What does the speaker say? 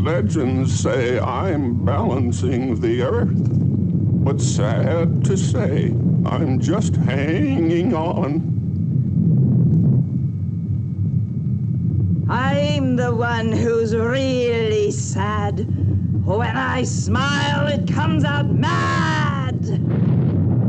Legends say I'm balancing the earth, but sad to say, I'm just hanging on. I'm the one who's really sad. When I smile, it comes out mad.